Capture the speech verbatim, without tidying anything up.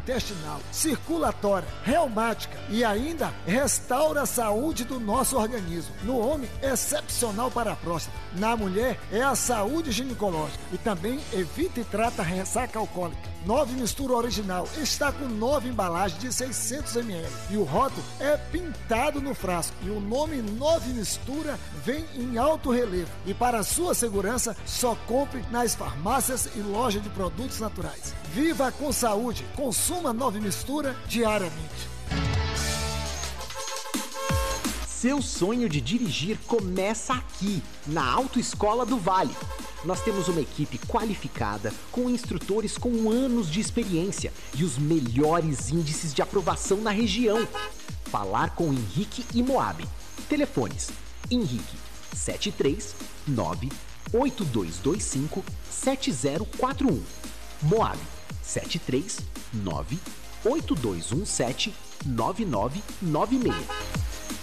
intestinal, circulatória, reumática e ainda restaura a saúde do nosso organismo. No homem, é excepcional para a próstata. Na mulher, é a saúde ginecológica e também evita e trata a ressaca alcoólica. Nove Mistura Original está com nove embalagens de seiscentos mililitros e o rótulo é pintado no frasco e o nome Nove Mistura vem em alto relevo. E para sua segurança, só compre nas farmácias e lojas de produtos naturais. Viva com saúde, consuma Nove Mistura diariamente. Seu sonho de dirigir começa aqui, na Autoescola do Vale. Nós temos uma equipe qualificada, com instrutores com anos de experiência e os melhores índices de aprovação na região. Falar com Henrique e Moab. Telefones: Henrique sete três nove oito dois dois cinco sete zero quatro um, Moab sete três nove oito dois um sete nove nove nove seis.